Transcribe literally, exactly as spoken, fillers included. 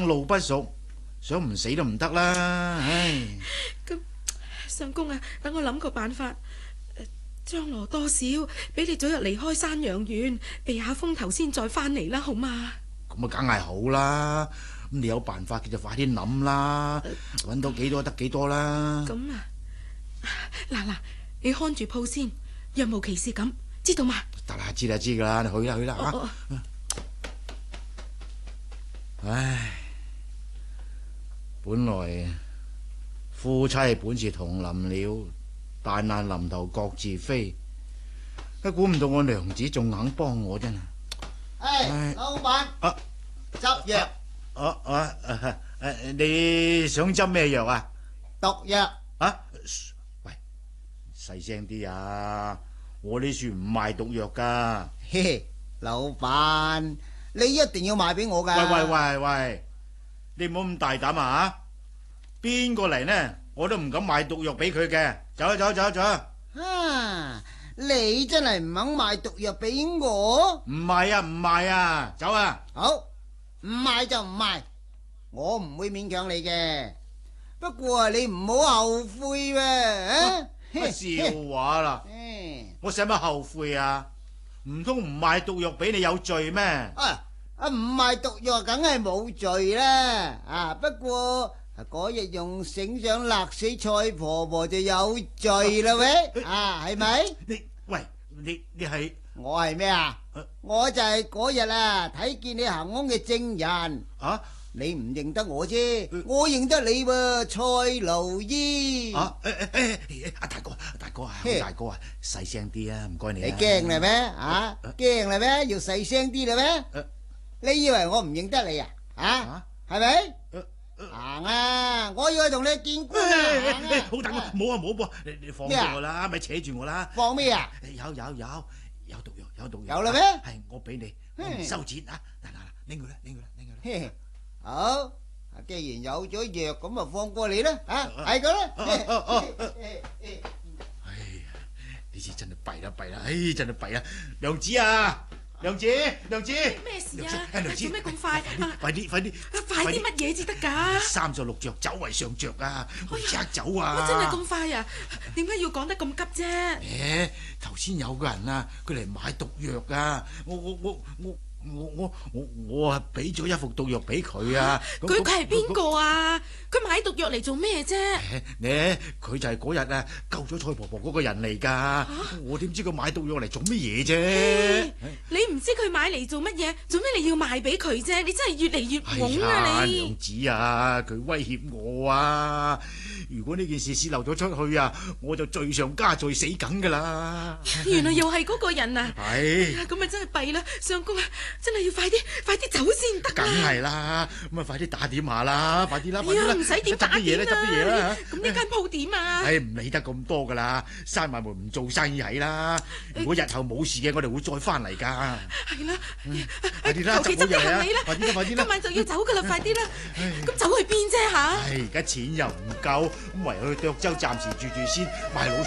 生路不熟，想唔死都唔得啦。唉， 咁相公啊，等我諗個辦法。將羅多少俾你早日離開山羊縣，避下風頭先再翻嚟啦，好嘛？ 咁啊，梗係好啦。咁你有辦法，佢就快啲諗啦。搵到幾多得幾多啦。 咁啊，嗱嗱，你看住鋪先，若無其事咁，知道嘛？ 得啦，知啦知噶啦，你去啦去啦吓。哦哦、唉，本來夫妻本是同林鳥，大難臨頭各自飛。一估唔到我娘子仲肯幫我真係。 唉，老闆， 啊， 執藥。 啊啊誒誒，你想執咩藥啊？ 毒藥。 啊，喂，細聲啲啊！我呢處唔賣毒藥噶。 嘿嘿，老闆，你一定要賣俾我噶。 喂喂喂喂，你唔好咁大膽啊！邊個嚟呢？我都唔敢賣毒藥俾佢嘅。走啊走啊走啊走啊！ 啊，你真係唔肯賣毒藥俾我？ 唔賣啊唔賣啊，走啊！ 好，唔賣就唔賣，我唔會勉強你嘅。不過你唔好後悔喎。 乜笑話啦？我使乜後悔啊？唔通唔賣毒藥俾你有罪咩？ 啊啊，唔賣毒藥梗係冇罪啦。啊，不過嗰日用繩想勒死蔡婆婆就有罪啦喂。啊，係咪？ 你喂，你你係我係咩啊？我就係嗰日啊睇見你行兇嘅證人。啊？你唔認得我啫，我認得你喎，蔡奴醫。啊， 誒誒誒，阿大哥，大哥啊，大哥啊，細聲啲啊，唔該你。 你驚啦咩？啊，驚啦咩？要細聲啲啦咩？你以為我唔認得你啊？啊，係咪？行啊！我要去同你見官啊！ 好大哥，冇啊冇啊，你你放咗我啦，咪扯住我啦。 放咩啊？ 有有有有毒藥，有毒藥。 有啦咩？ 係我俾你，我唔收錢啊！嗱嗱嗱，拎佢啦，拎佢啦，拎佢啦。 好，既然有咗藥，咁就放過你啦，啊，係咁啦。 哎呀，呢次真係弊啦弊啦，哎，真係弊啦！娘子啊，娘子，娘子， 咩事啊？做咩咁快？ 快啲，快啲， 快啲乜嘢至得噶？ 三十六着，走為上着啊！我即刻走啊！ 我真係咁快啊？點解要講得咁急啫？ 誒，頭先有個人啊，佢嚟買毒藥啊！我我我我。我我我我啊俾咗一副毒藥俾佢啊！ 佢佢係邊個啊？佢買毒藥嚟做咩啫？ 呢佢就係嗰日啊救咗蔡婆婆嗰個人嚟噶。啊、我點知佢買毒藥嚟做乜嘢啫？ 你唔知佢買嚟做乜嘢？做咩你要賣俾佢啫？你真係越嚟越懵啊！ 哎、 你娘子啊，佢威脅我啊！如果呢件事洩漏咗出去啊，我就罪上加罪，死梗噶啦！ 原來又係嗰個人啊！ 係咁啊，真係弊啦，相公啊！真係要快啲，快啲走先得。 梗係啦，咁啊快啲打點下啦，快啲啦，快啲啦， 唔使點打點啦， 執啲嘢啦。 咁呢間鋪點啊？ 唉，唔理得咁多噶啦，閂埋門唔做生意係啦。如果日後冇事嘅，我哋會再翻嚟噶。係啦， 快啲啦，求其執啲行李啦， 快啲啦，快啲啦， 今晚就要走噶啦，快啲啦。咁走去邊啫吓？ 唉，而家錢又唔夠，咁唯有去涿州暫時住住先，賣老。